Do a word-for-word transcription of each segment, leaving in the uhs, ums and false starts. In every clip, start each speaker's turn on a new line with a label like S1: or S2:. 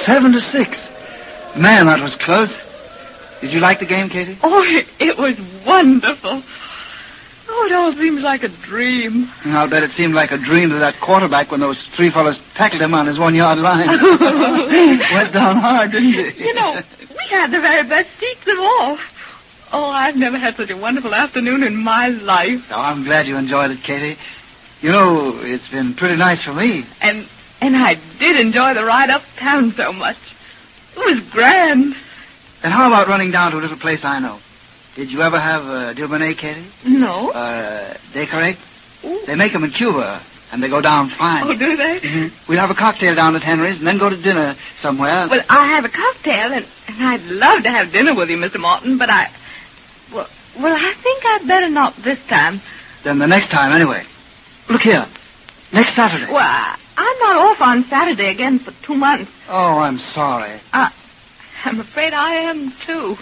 S1: Seven to six. Man, that was close. Did you like the game, Katie?
S2: Oh, it, it was wonderful. Oh, it all seems like a dream.
S1: I'll bet it seemed like a dream to that quarterback when those three fellows tackled him on his one-yard line. Went down hard, didn't he?
S2: You know, we had the very best seats of all. Oh, I've never had such a wonderful afternoon in my life.
S1: Oh, I'm glad you enjoyed it, Katie. You know, it's been pretty nice for me.
S2: And and I did enjoy the ride uptown so much. It was grand.
S1: And how about running down to a little place I know? Did you ever have uh, Dubonnet, Katie?
S2: No.
S1: Uh, Decorate? They make them in Cuba, and they go down fine.
S2: Oh, do they?
S1: Mm-hmm. We'll have a cocktail down at Henry's, and then go to dinner somewhere.
S2: Well, I'll have a cocktail, and, and I'd love to have dinner with you, Mister Martin, but I... Well, well, I think I'd better not this time.
S1: Then the next time, anyway. Look here. Next Saturday.
S2: Well, I, I'm not off on Saturday again for two months.
S1: Oh, I'm sorry.
S2: Uh, I'm afraid I am, too.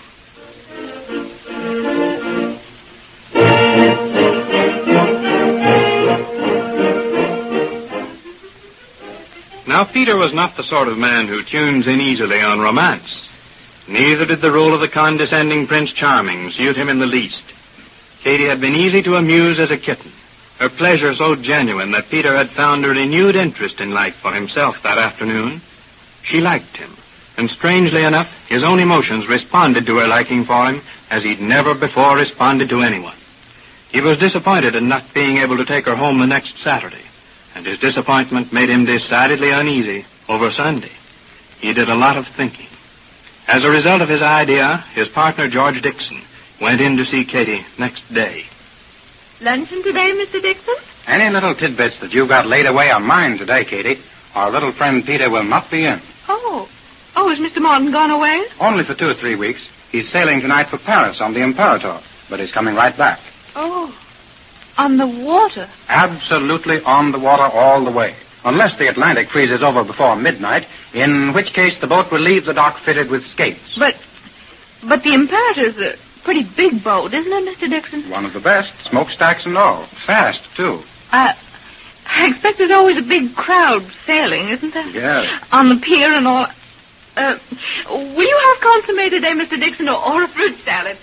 S3: Now, Peter was not the sort of man who tunes in easily on romance. Neither did the role of the condescending Prince Charming suit him in the least. Katie had been easy to amuse as a kitten, her pleasure so genuine that Peter had found a renewed interest in life for himself that afternoon. She liked him, and strangely enough, his own emotions responded to her liking for him as he'd never before responded to anyone. He was disappointed in not being able to take her home the next Saturday, and his disappointment made him decidedly uneasy over Sunday. He did a lot of thinking. As a result of his idea, his partner, George Dixon, went in to see Katie next day.
S2: Luncheon today, Mister Dixon?
S4: Any little tidbits that you've got laid away on mine today, Katie, our little friend Peter will not be in.
S2: Oh. Oh, has Mister Martin gone away?
S4: Only for two or three weeks. He's sailing tonight for Paris on the Imperator, but he's coming right back.
S2: Oh. On the water?
S4: Absolutely on the water all the way. Unless the Atlantic freezes over before midnight, in which case the boat will leave the dock fitted with skates.
S2: But, but the Imperator's a pretty big boat, isn't it, Mister Dixon?
S4: One of the best, smokestacks and all. Fast, too.
S2: Uh, I expect there's always a big crowd sailing, isn't there?
S4: Yes.
S2: On the pier and all. Uh, will you have consomme today, Mister Dixon, or, or a fruit salad?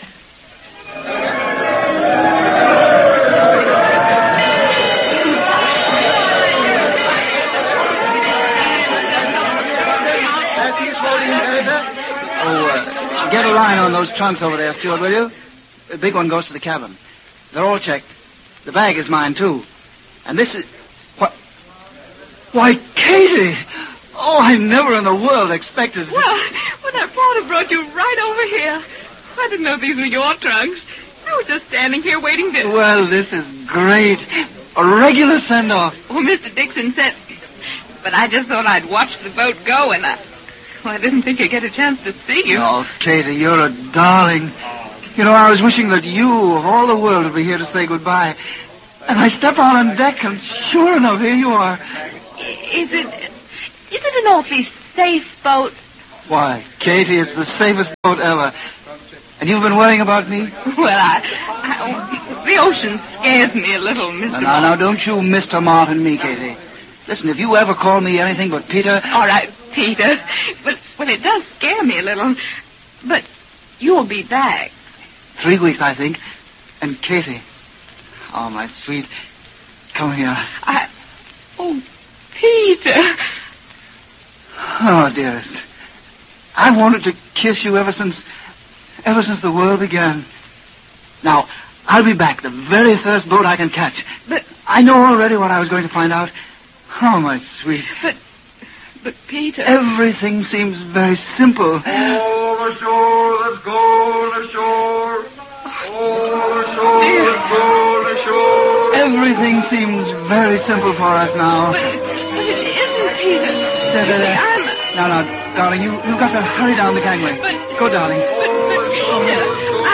S1: Oh, uh, get a line on those trunks over there, Stuart, will you? The big one goes to the cabin. They're all checked. The bag is mine, too. And this is... What? Why, Katie! Oh, I never in the world expected...
S2: Well, when I thought I brought you right over here. I didn't know these were your trunks. I was just standing here waiting to...
S1: Well, this is great. A regular send-off.
S2: Well, Mister Dixon said... But I just thought I'd watch the boat go, and I... Well, I didn't think I'd get a chance to see you.
S1: Oh, Katie, you're a darling. You know, I was wishing that you, of all the world, would be here to say goodbye. And I step out on deck, and sure enough, here you are.
S2: Is it... Is it an awfully safe boat?
S1: Why, Katie, it's the safest boat ever. And you've been worrying about me?
S2: Well, I... I the ocean scares me a little, Mister
S1: Now, now, now, don't you Mister Martin me, Katie. Listen, if you ever call me anything but Peter...
S2: All right, Peter. Well, well, it does scare me a little. But you'll be back.
S1: Three weeks, I think. And Katie... Oh, my sweet... Come here.
S2: I... Oh, Peter...
S1: Oh, dearest. I've wanted to kiss you ever since... Ever since the world began. Now, I'll be back the very first boat I can catch. But I know already what I was going to find out. Oh, my sweet.
S2: But... But, Peter...
S1: Everything seems very simple.
S5: All ashore, let's go ashore. All ashore, let's go ashore.
S1: Everything seems very simple for us now.
S2: But, but it isn't, Peter.
S1: There, there, there.
S2: I'm...
S1: Now, now, darling, you, you've got to hurry down the gangway.
S2: But...
S1: Go, darling.
S2: But, but Peter,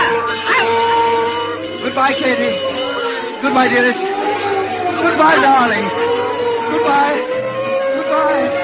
S2: I... I...
S1: Goodbye, Katie. Goodbye, dearest. Goodbye, darling. Goodbye. Goodbye.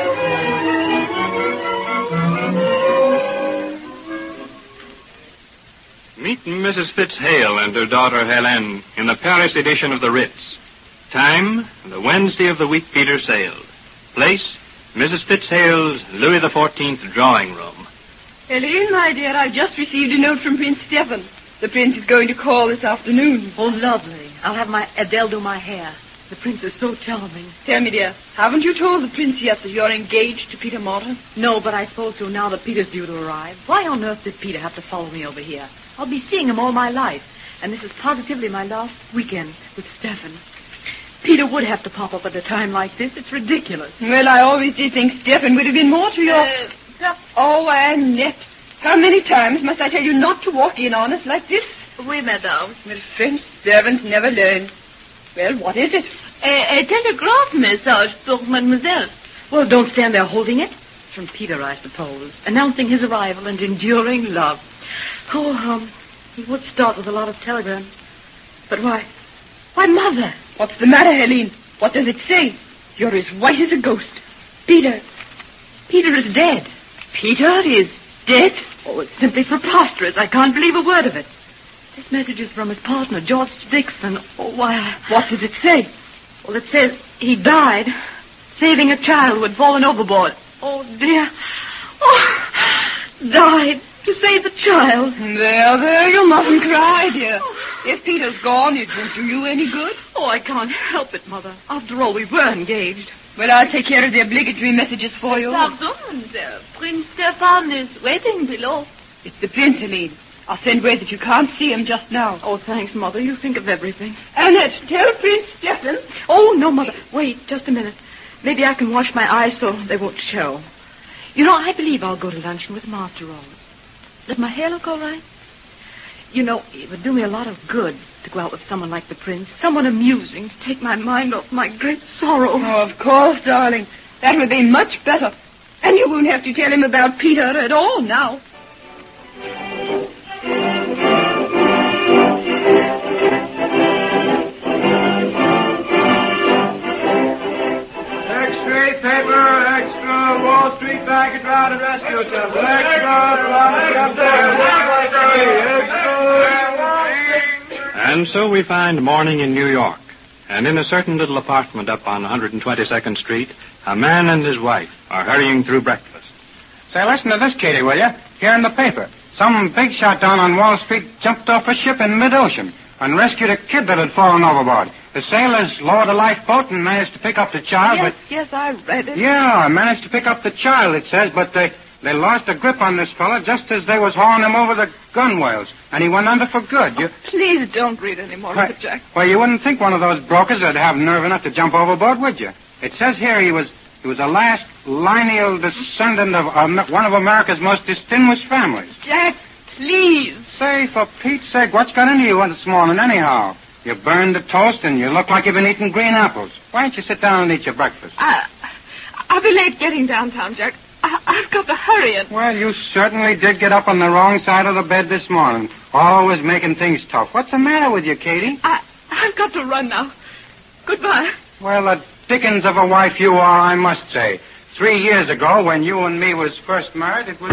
S3: Meet Missus Fitzhale and her daughter Helene in the Paris edition of the Ritz. Time, the Wednesday of the week Peter sailed. Place, Missus Fitzhale's Louis the Fourteenth drawing room.
S6: Helene, my dear, I've just received a note from Prince Stephen. The prince is going to call this afternoon.
S7: Oh, lovely. I'll have my Adele do my hair. The prince is so charming.
S6: Tell me, dear, haven't you told the prince yet that you're engaged to Peter Morton?
S7: No, but I suppose so now that Peter's due to arrive. Why on earth did Peter have to follow me over here? I'll be seeing him all my life. And this is positively my last weekend with Stephen. Peter would have to pop up at a time like this. It's ridiculous.
S6: Well, I always did think Stephen would have been more to your...
S2: Uh,
S6: oh, Annette, how many times must I tell you not to walk in on us like this?
S2: Oui, madame.
S6: Well, French servants never learn. Well, what is it?
S2: A, a telegraph message for mademoiselle.
S7: Well, don't stand there holding it. From Peter, I suppose. Announcing his arrival and enduring love. Oh, um, he would start with a lot of telegrams. But why? Why, Mother!
S6: What's the matter, Helene? What does it say? You're as white as a ghost.
S7: Peter. Peter is dead.
S6: Peter is dead?
S7: Oh, it's simply preposterous. I can't believe a word of it. This message is from his partner, George Dixon. Oh, why...
S6: What does it say?
S7: Well, it says he died saving a child who had fallen overboard. Oh, dear. Oh, died to save the child.
S6: There, there, you mustn't cry, dear. If Peter's gone, it won't do you any good.
S7: Oh, I can't help it, Mother. After all, we were engaged.
S6: Well, I'll take care of the obligatory messages for you.
S2: Pardon, mademoiselle. Prince Stefan is waiting below.
S6: It's the prince, Helene. I'll send word that you can't see him just now.
S7: Oh, thanks, Mother. You think of everything.
S6: Annette, tell Prince Stephen.
S7: Oh, no, Mother. Wait, just a minute. Maybe I can wash my eyes so they won't show. You know, I believe I'll go to luncheon with him after all. Does my hair look all right? You know, it would do me a lot of good to go out with someone like the prince. Someone amusing to take my mind off my great sorrow.
S6: Oh, of course, darling. That would be much better. And you won't have to tell him about Peter at all now.
S5: Extra paper, extra Wall Street Bank and try to rescue yourself. Extra,
S3: And so we find morning in New York. And in a certain little apartment up on one hundred twenty-second Street, a man and his wife are hurrying through breakfast.
S4: Say, listen to this, Katie, will you? Here in the paper. Some big shot down on Wall Street jumped off a ship in mid-ocean and rescued a kid that had fallen overboard. The sailors lowered a lifeboat and managed to pick up the child,
S6: Yes,
S4: but...
S6: yes, I read it.
S4: Yeah, managed to pick up the child, it says, but they, they lost a grip on this fella just as they was hauling him over the gunwales, and he went under for good. You...
S6: Please don't read any more of it, Jack.
S4: Well, you wouldn't think one of those brokers would have nerve enough to jump overboard, would you? It says here he was he was the last lineal descendant of um, one of America's most distinguished families.
S6: Jack, please.
S4: Say, for Pete's sake, what's got into you this morning anyhow? You burned the toast and you look like you've been eating green apples. Why don't you sit down and eat your breakfast?
S6: I, I'll be late getting downtown, Jack. I, I've got to hurry it.
S4: Well, you certainly did get up on the wrong side of the bed this morning. Always making things tough. What's the matter with you, Katie?
S6: I, I've got to run now. Goodbye.
S4: Well, the dickens of a wife you are, I must say. Three years ago, when you and me was first married, it was...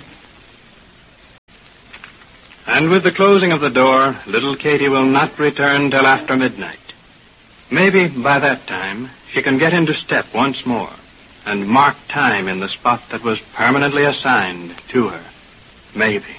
S3: And with the closing of the door, little Katie will not return till after midnight. Maybe by that time she can get into step once more and mark time in the spot that was permanently assigned to her. Maybe.